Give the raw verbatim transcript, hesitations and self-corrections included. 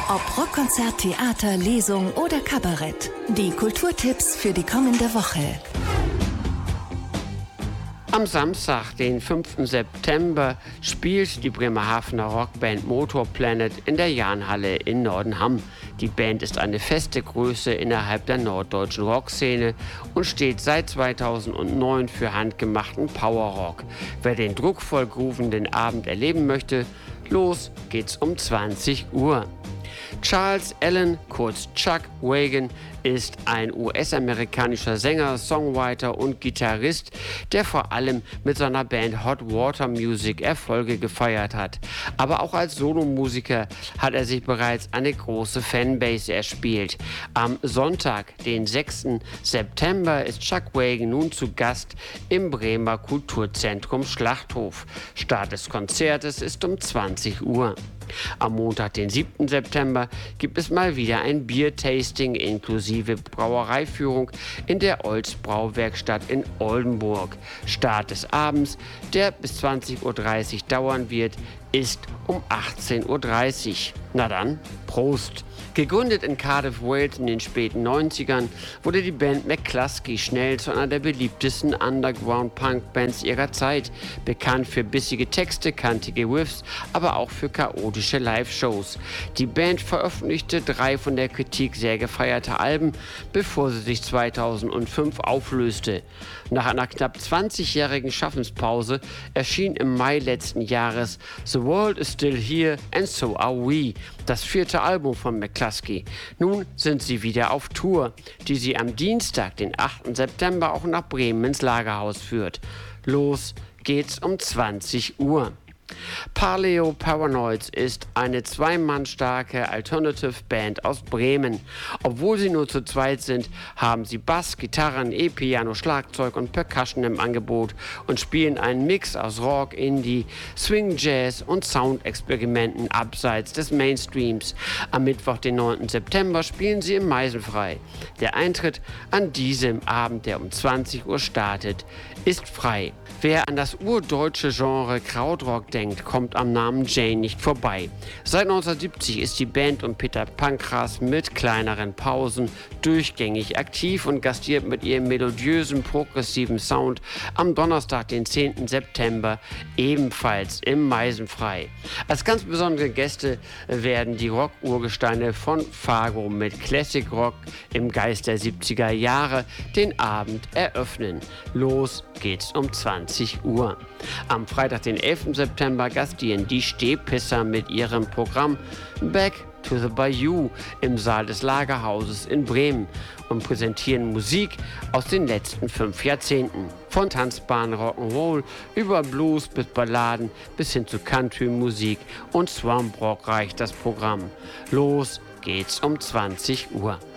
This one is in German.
Ob Rockkonzert, Theater, Lesung oder Kabarett. Die Kulturtipps für die kommende Woche. Am Samstag, den fünften September, spielt die Bremerhavener Rockband Motorplanet in der Jahnhalle in Nordenham. Die Band ist eine feste Größe innerhalb der norddeutschen Rockszene und steht seit zweitausendneun für handgemachten Powerrock. Wer den druckvoll groovenden Abend erleben möchte, los geht's um zwanzig Uhr. Charles Allen, kurz Chuck Wagon, ist ein U S-amerikanischer Sänger, Songwriter und Gitarrist, der vor allem mit seiner Band Hot Water Music Erfolge gefeiert hat. Aber auch als Solomusiker hat er sich bereits eine große Fanbase erspielt. Am Sonntag, den sechsten September, ist Chuck Wagon nun zu Gast im Bremer Kulturzentrum Schlachthof. Start des Konzertes ist um zwanzig Uhr. Am Montag, den siebten September, gibt es mal wieder ein Biertasting inklusive Brauereiführung in der Olds Brauwerkstatt in Oldenburg. Start des Abends, der bis zwanzig Uhr dreißig dauern wird, ist um achtzehn Uhr dreißig. Na dann, Prost! Gegründet in Cardiff, Wales in den späten neunzigern, wurde die Band McCluskey schnell zu einer der beliebtesten Underground-Punk-Bands ihrer Zeit. Bekannt für bissige Texte, kantige Riffs, aber auch für chaotische Live-Shows. Die Band veröffentlichte drei von der Kritik sehr gefeierte Alben, bevor sie sich zweitausendfünf auflöste. Nach einer knapp zwanzigjährigen Schaffenspause erschien im Mai letzten Jahres The World is Still Here and So Are We, das vierte Album von McCluskey. Nun sind sie wieder auf Tour, die sie am Dienstag, den achten September, auch nach Bremen ins Lagerhaus führt. Los geht's um zwanzig Uhr. Paleo Paranoids ist eine zwei-Mann-starke Alternative-Band aus Bremen. Obwohl sie nur zu zweit sind, haben sie Bass, Gitarren, E-Piano, Schlagzeug und Percussion im Angebot und spielen einen Mix aus Rock, Indie, Swing, Jazz und Soundexperimenten abseits des Mainstreams. Am Mittwoch, den neunten September, spielen sie im Meisenfrei. Der Eintritt an diesem Abend, der um zwanzig Uhr startet, ist frei. Wer an das urdeutsche Genre Krautrock denkt, kommt am Namen Jane nicht vorbei. Seit neunzehnhundertsiebzig ist die Band um Peter Pankras mit kleineren Pausen durchgängig aktiv und gastiert mit ihrem melodiösen, progressiven Sound am Donnerstag, den zehnten September, ebenfalls im Meisenfrei. Als ganz besondere Gäste werden die Rock-Urgesteine von Fargo mit Classic Rock im Geist der siebziger Jahre den Abend eröffnen. Los geht's um zwanzig Uhr. Am Freitag, den elften September, gastieren die Stehpisser mit ihrem Programm Back to the Bayou im Saal des Lagerhauses in Bremen und präsentieren Musik aus den letzten fünf Jahrzehnten. Von tanzbaren Rock'n'Roll über Blues bis Balladen bis hin zu Country-Musik und Swamp Rock reicht das Programm. Los geht's um zwanzig Uhr.